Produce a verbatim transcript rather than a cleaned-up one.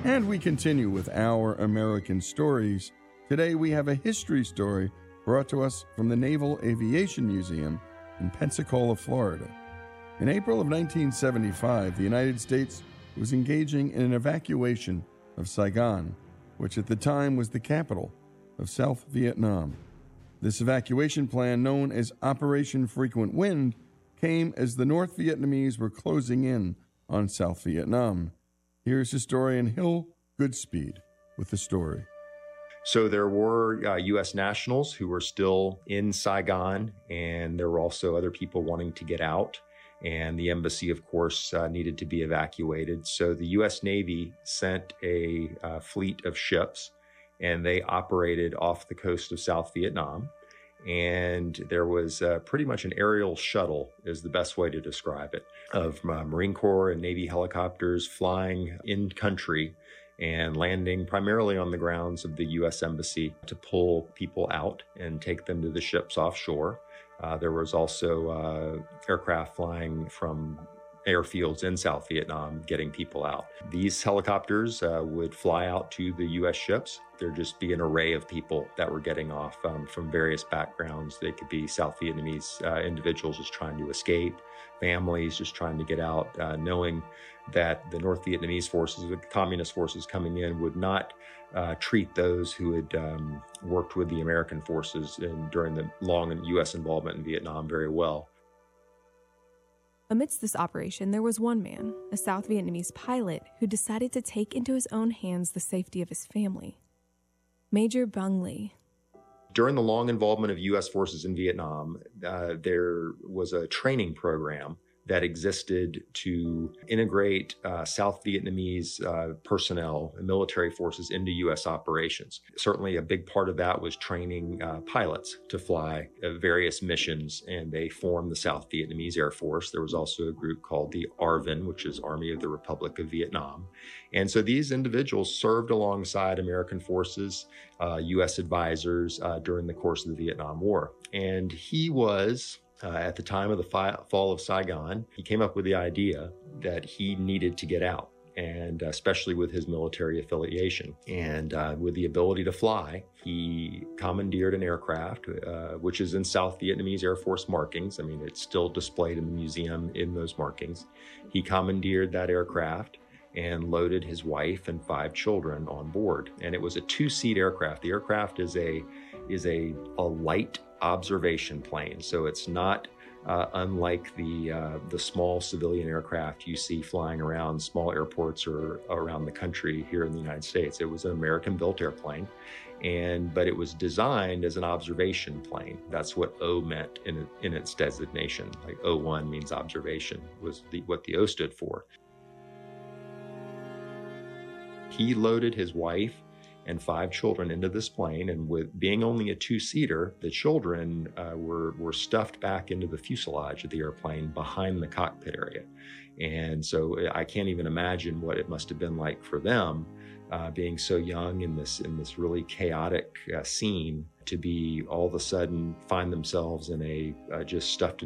And we continue with our American stories. Today we have a history story brought to us from the Naval Aviation Museum in Pensacola, Florida. In April of nineteen seventy-five, the United States was engaging in an evacuation of Saigon, which at the time was the capital of South Vietnam. This evacuation plan, known as Operation Frequent Wind, came as the North Vietnamese were closing in on South Vietnam. Here's historian Hill Goodspeed with the story. So there were uh, U S nationals who were still in Saigon, and there were also other people wanting to get out. And the embassy, of course, uh, needed to be evacuated. So the U S Navy sent a uh, fleet of ships, and they operated off the coast of South Vietnam. And there was uh, pretty much an aerial shuttle, is the best way to describe it, of uh, Marine Corps and Navy helicopters flying in country and landing primarily on the grounds of the U S Embassy to pull people out and take them to the ships offshore. Uh, there was also uh, aircraft flying from airfields in South Vietnam getting people out. These helicopters uh, would fly out to the U S ships. There'd just be an array of people that were getting off um, from various backgrounds. They could be South Vietnamese uh, individuals just trying to escape, families just trying to get out, uh, knowing that the North Vietnamese forces, the communist forces coming in, would not uh, treat those who had um, worked with the American forces in, during the long U S involvement in Vietnam very well. Amidst this operation, there was one man, a South Vietnamese pilot, who decided to take into his own hands the safety of his family. Major Bung Le. During the long involvement of U S forces in Vietnam, uh, there was a training program that existed to integrate uh, South Vietnamese uh, personnel and military forces into U S operations. Certainly a big part of that was training uh, pilots to fly uh, various missions, and they formed the South Vietnamese Air Force. There was also a group called the A R V N, which is Army of the Republic of Vietnam. And so these individuals served alongside American forces, uh, U S advisors uh, during the course of the Vietnam War. And he was Uh, at the time of the fi- fall of Saigon, he came up with the idea that he needed to get out, and uh, especially with his military affiliation. And uh, with the ability to fly, he commandeered an aircraft, uh, which is in South Vietnamese Air Force markings. I mean, it's still displayed in the museum in those markings. He commandeered that aircraft and loaded his wife and five children on board. And it was a two-seat aircraft. The aircraft is a is a, a light observation plane. So it's not uh, unlike the uh, the small civilian aircraft you see flying around small airports or around the country here in the United States. It was an American-built airplane, and but it was designed as an observation plane. That's what O meant in, in its designation. Like O one means observation, was the, what the O stood for. He loaded his wife and five children into this plane, and with being only a two-seater, the children uh, were, were stuffed back into the fuselage of the airplane behind the cockpit area. And so I can't even imagine what it must have been like for them, uh, being so young in this, in this really chaotic uh, scene, to be all of a sudden find themselves in a uh, just stuffed